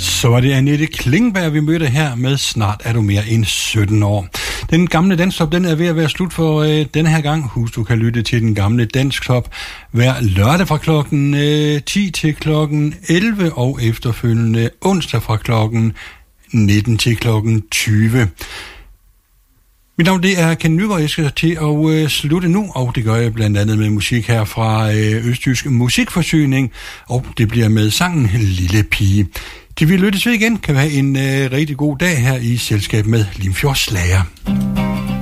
Så var det Annette Klingberg, vi mødte her med Snart er du mere end 17 år. Den gamle Danstop, den er ved at være slut for denne her gang. Husk, du kan lytte til den gamle Danstop hver lørdag fra klokken 10 til klokken 11 og efterfølgende onsdag fra klokken 19 til klokken 20. Mit navn det er Ken Nygaard. Jeg skal til at slutte nu, og det gør jeg blandt andet med musik her fra Østjysk Musikforsyning, og det bliver med sangen Lille Pige. Til vi lyttes ved igen, kan vi have en rigtig god dag her i selskab med Limfjords Slager.